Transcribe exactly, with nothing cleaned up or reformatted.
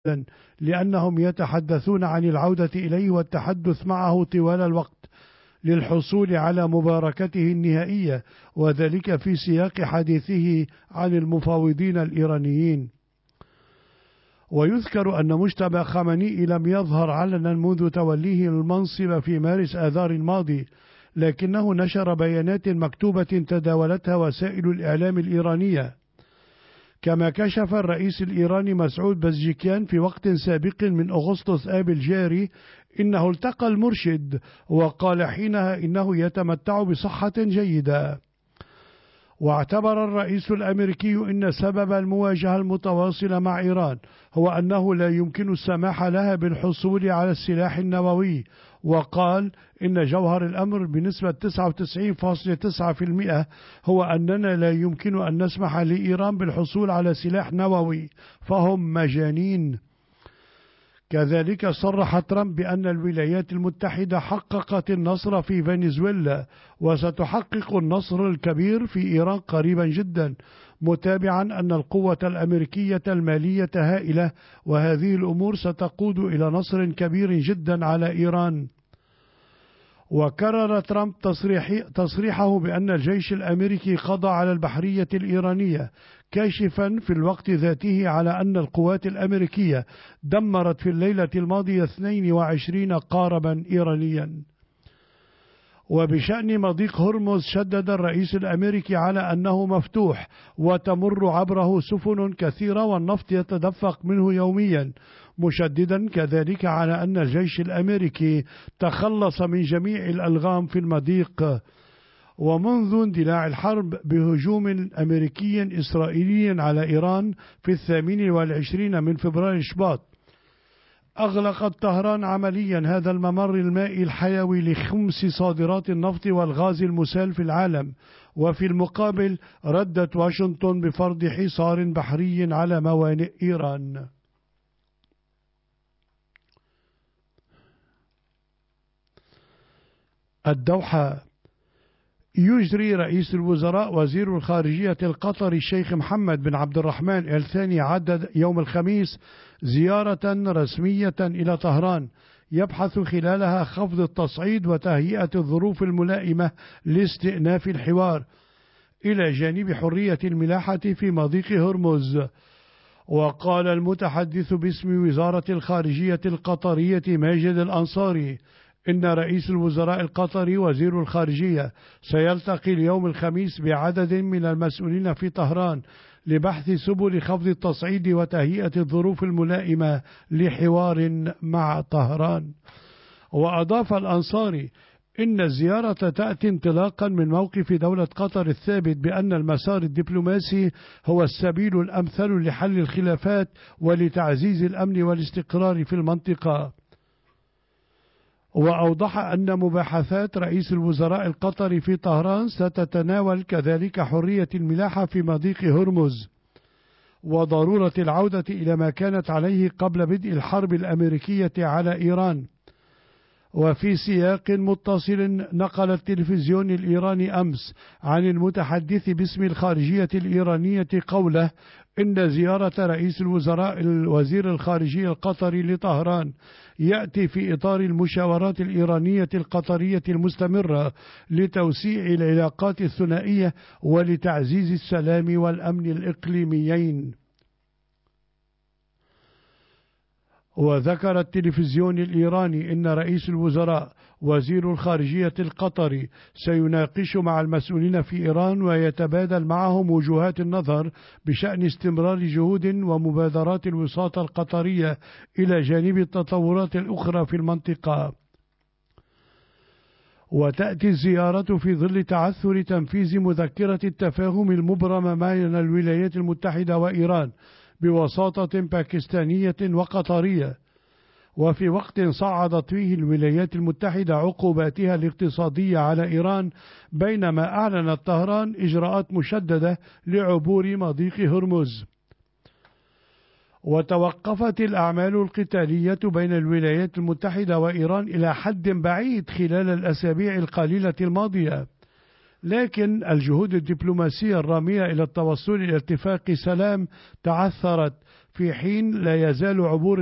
لأنهم يتحدثون عن العودة إليه والتحدث معه طوال الوقت للحصول على مباركته النهائية، وذلك في سياق حديثه عن المفاوضين الإيرانيين. ويذكر أن مجتبى خامنئي لم يظهر علنا منذ توليه المنصب في مارس آذار الماضي، لكنه نشر بيانات مكتوبة تداولتها وسائل الإعلام الإيرانية. كما كشف الرئيس الإيراني مسعود بزجكيان في وقت سابق من أغسطس آب الجاري إنه التقى المرشد، وقال حينها إنه يتمتع بصحة جيدة. واعتبر الرئيس الأمريكي أن سبب المواجهة المتواصلة مع إيران هو أنه لا يمكن السماح لها بالحصول على السلاح النووي، وقال إن جوهر الأمر بنسبة تسعة وتسعين فاصلة تسعة بالمئة هو أننا لا يمكن أن نسمح لإيران بالحصول على سلاح نووي، فهم مجانين. كذلك صرح ترامب بأن الولايات المتحدة حققت النصر في فنزويلا وستحقق النصر الكبير في إيران قريبا جدا، متابعا أن القوة الأمريكية المالية هائلة، وهذه الأمور ستقود إلى نصر كبير جدا على إيران. وكرر ترامب تصريح تصريحه بأن الجيش الأمريكي قضى على البحرية الإيرانية، كاشفا في الوقت ذاته على أن القوات الأمريكية دمرت في الليلة الماضية اثنين وعشرين قاربا إيرانيا. وبشأن مضيق هرمز شدد الرئيس الأمريكي على أنه مفتوح وتمر عبره سفن كثيرة والنفط يتدفق منه يوميا، مشددا كذلك على أن الجيش الأمريكي تخلص من جميع الألغام في المضيق. ومنذ اندلاع الحرب بهجوم أمريكي إسرائيلي على إيران في الثامن والعشرين من فبراير شباط، أغلقت طهران عمليا هذا الممر المائي الحيوي لخمس صادرات النفط والغاز المسال في العالم. وفي المقابل ردت واشنطن بفرض حصار بحري على موانئ إيران. الدوحة. يجري رئيس الوزراء وزير الخارجية القطري الشيخ محمد بن عبد الرحمن آل ثاني عدد يوم الخميس زيارة رسمية إلى طهران يبحث خلالها خفض التصعيد وتهيئة الظروف الملائمة لاستئناف الحوار إلى جانب حرية الملاحة في مضيق هرمز. وقال المتحدث باسم وزارة الخارجية القطرية ماجد الأنصاري إن رئيس الوزراء القطري وزير الخارجية سيلتقي اليوم الخميس بعدد من المسؤولين في طهران لبحث سبل خفض التصعيد وتهيئة الظروف الملائمة لحوار مع طهران. وأضاف الأنصاري إن الزيارة تأتي انطلاقا من موقف دولة قطر الثابت بأن المسار الدبلوماسي هو السبيل الأمثل لحل الخلافات ولتعزيز الأمن والاستقرار في المنطقة. وأوضح أن مباحثات رئيس الوزراء القطري في طهران ستتناول كذلك حرية الملاحة في مضيق هرمز وضرورة العودة إلى ما كانت عليه قبل بدء الحرب الأمريكية على إيران. وفي سياق متصل نقل التلفزيون الإيراني أمس عن المتحدث باسم الخارجية الإيرانية قوله إن زيارة رئيس الوزراء وزير الخارجية القطري لطهران يأتي في إطار المشاورات الإيرانية القطرية المستمرة لتوسيع العلاقات الثنائية ولتعزيز السلام والأمن الإقليميين. وذكر التلفزيون الإيراني إن رئيس الوزراء وزير الخارجية القطري سيناقش مع المسؤولين في إيران ويتبادل معهم وجهات النظر بشأن استمرار جهود ومبادرات الوساطة القطرية إلى جانب التطورات الأخرى في المنطقة. وتأتي الزيارة في ظل تعثر تنفيذ مذكرة التفاهم المبرمة بين الولايات المتحدة وإيران بوساطة باكستانية وقطرية، وفي وقت صعدت فيه الولايات المتحدة عقوباتها الاقتصادية على إيران، بينما أعلنت طهران إجراءات مشددة لعبور مضيق هرمز. وتوقفت الأعمال القتالية بين الولايات المتحدة وإيران إلى حد بعيد خلال الأسابيع القليلة الماضية، لكن الجهود الدبلوماسية الرامية إلى التوصل إلى اتفاق سلام تعثرت في حين لا يزال عبور